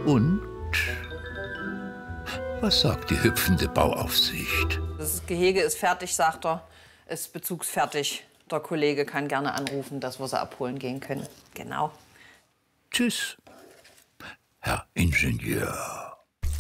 Und was sagt die hüpfende Bauaufsicht? Das Gehege ist fertig, sagt er. Ist bezugsfertig. Der Kollege kann gerne anrufen, dass wir sie abholen gehen können. Genau. Tschüss, Herr Ingenieur.